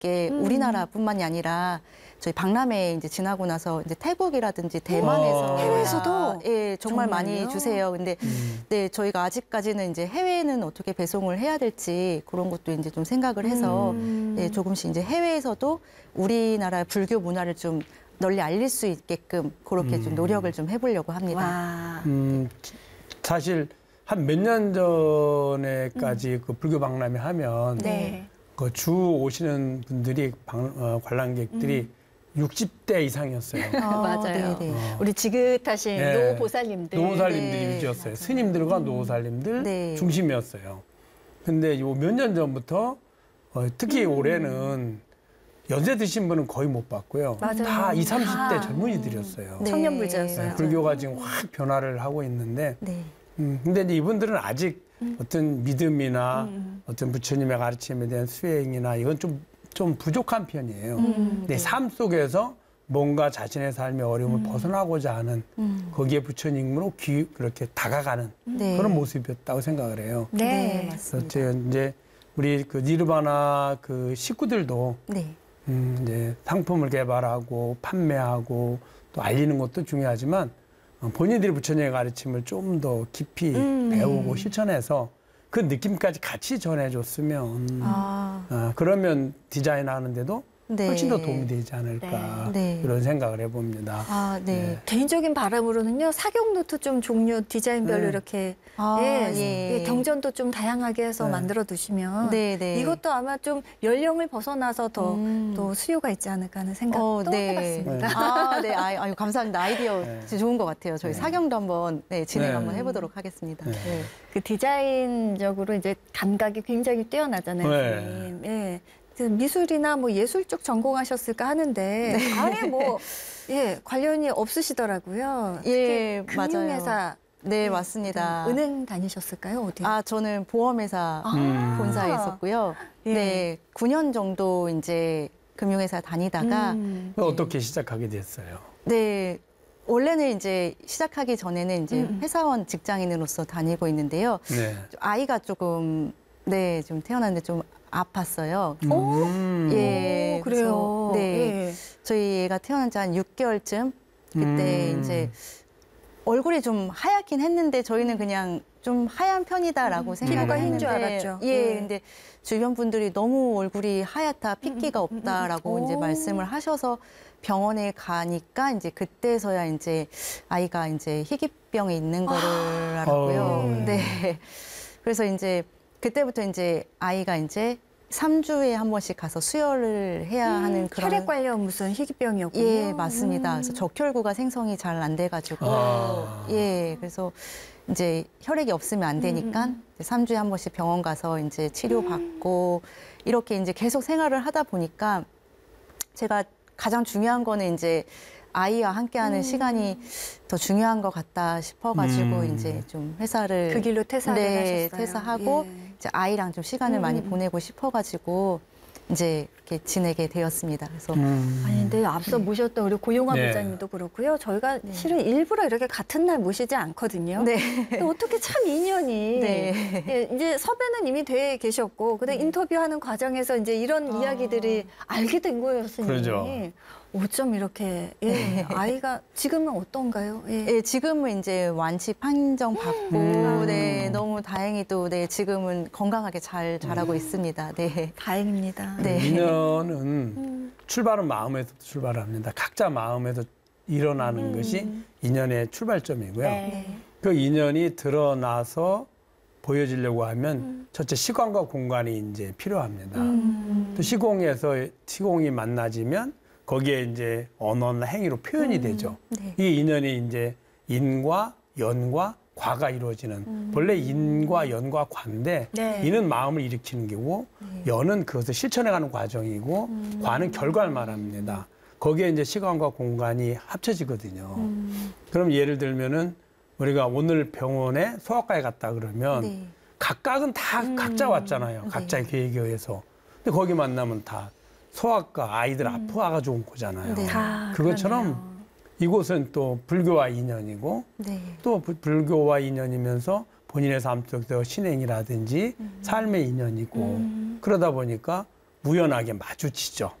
게 우리나라뿐만이 아니라 저희 박람회 이제 지나고 나서 이제 태국이라든지 대만에서 해외에서도 예, 정말 많이 정말요? 주세요. 근데 네, 저희가 아직까지는 이제 해외에는 어떻게 배송을 해야 될지 그런 것도 이제 좀 생각을 해서 네, 조금씩 이제 해외에서도 우리나라 불교 문화를 좀 널리 알릴 수 있게끔 그렇게 좀 노력을 좀 해보려고 합니다. 와. 사실 한 몇 년 전에까지 그 불교 박람회 하면 네. 그 주 오시는 분들이 관람객들이 60대 이상이었어요. 맞아요. 네네. 우리 지긋하신 네. 노보살님들. 노보살님들이 네. 위주였어요. 스님들과 노보살님들 네. 중심이었어요. 근데 요 몇 년 전부터 특히 올해는 연세 드신 분은 거의 못 봤고요. 맞아요. 다 20, 30대 다. 젊은이들이었어요. 네. 청년불자였어요. 네, 불교가 지금 확 변화를 하고 있는데 네. 근데 이제 이분들은 아직 어떤 믿음이나 어떤 부처님의 가르침에 대한 수행이나 이건 좀 부족한 편이에요. 근데 삶 속에서 뭔가 자신의 삶의 어려움을 벗어나고자 하는 거기에 부처님으로 그렇게 다가가는 네. 그런 모습이었다고 생각을 해요. 네, 네. 맞습니다. 그래서 이제 우리 그 니르바나 그 식구들도 네. 이제 상품을 개발하고 판매하고 또 알리는 것도 중요하지만 본인들이 부처님의 가르침을 좀 더 깊이 배우고 실천해서 그 느낌까지 같이 전해줬으면 그러면 디자인하는데도 네. 훨씬 더 도움이 되지 않을까 네. 이런 생각을 해봅니다. 아, 네. 개인적인 바람으로는요, 사격 노트 좀 종류 디자인별로 네. 이렇게 예. 예, 경전도 좀 다양하게 해서 네. 만들어 두시면 네, 네. 이것도 아마 좀 연령을 벗어나서 더 또 수요가 있지 않을까 하는 생각도 해봤습니다. 아, 네. 아유, 감사합니다. 아이디어 진짜 좋은 것 같아요. 저희 사경도 한번 진행 네. 한번 해보도록 하겠습니다. 네. 네. 그 디자인적으로 이제 감각이 굉장히 뛰어나잖아요. 네. 선생님. 예. 그 미술이나 뭐 예술 쪽 전공하셨을까 하는데 아예 뭐 관련이 없으시더라고요. 예, 특히 맞아요. 금융회사. 네, 맞습니다. 은행 다니셨을까요? 어디? 저는 보험회사 본사에 있었고요. 예. 네, 9년 정도 이제 금융회사 다니다가 어떻게 시작하게 됐어요? 네, 원래는 이제 시작하기 전에는 이제 회사원 직장인으로서 다니고 있는데요. 네. 아이가 조금 좀 태어났는데 좀 아팠어요. 그래요. 예, 그래서 네, 예. 저희 애가 태어난 지 한 6개월쯤 그때 이제 얼굴이 좀 하얗긴 했는데 저희는 그냥 좀 하얀 편이다라고 생각을 피부가 흰 했는데 줄 알았죠. 예, 근데 주변 분들이 너무 얼굴이 하얗다, 핏기가 없다라고 이제 말씀을 하셔서 병원에 가니까 이제 그때서야 이제 아이가 이제 희귀병이 있는 거를 알았고요. 네. 그래서 이제 그때부터 이제 아이가 이제 3주에 한 번씩 가서 수혈을 해야 하는 그런 혈액 관련 무슨 희귀병이었군요. 예, 맞습니다. 그래서 적혈구가 생성이 잘 안 돼가지고 예, 그래서 이제 혈액이 없으면 안 되니까 이제 3주에 한 번씩 병원 가서 이제 치료받고 이렇게 이제 계속 생활을 하다 보니까 제가 가장 중요한 거는 이제 아이와 함께하는 시간이 더 중요한 것 같다 싶어가지고 이제 좀 회사를 그 길로 퇴사를 하셨어요. 퇴사하고 예. 이제 아이랑 좀 시간을 많이 보내고 싶어가지고 이제 이렇게 지내게 되었습니다. 그래서 아니 근데 앞서 모셨던 우리 고용화 네. 부장님도 그렇고요. 저희가 실은 일부러 이렇게 같은 날 모시지 않거든요. 네. 근데 어떻게 참 인연이 네. 예, 이제 섭외는 이미 돼 계셨고 근데 인터뷰하는 과정에서 이제 이런 이야기들이 알게 된 거예요, 선생님. 그러죠. 어쩜 이렇게 아이가 지금은 어떤가요? 예. 예, 지금은 이제 완치 판정 받고 너무 다행히도 지금은 건강하게 잘 자라고 있습니다. 네. 다행입니다. 네. 인연은 출발은 마음에서 출발합니다. 각자 마음에서 일어나는 것이 인연의 출발점이고요. 네. 그 인연이 드러나서 보여지려고 하면 첫째 시간과 공간이 이제 필요합니다. 또 시공이 만나지면 거기에 이제 언어나 행위로 표현이 되죠. 네. 이 인연이 이제 인과 연과 과가 이루어지는 본래 인과 연과 과인데 네. 인은 마음을 일으키는 거고 연은 그것을 실천해가는 과정이고 과는 결과를 말합니다. 거기에 이제 시간과 공간이 합쳐지거든요. 그럼 예를 들면은 우리가 오늘 병원에 소아과에 갔다 그러면 네. 각각은 다 각자 왔잖아요. 각자의 계획에 의해서. 근데 거기 만나면 다 소아과 아이들 아파가지고 온 거잖아요. 네. 다 그것처럼 그러네요. 이곳은 또 불교와 인연이고 네. 또 불교와 인연이면서 본인의 삶 속에서 신행이라든지 삶의 인연이고 그러다 보니까 우연하게 마주치죠.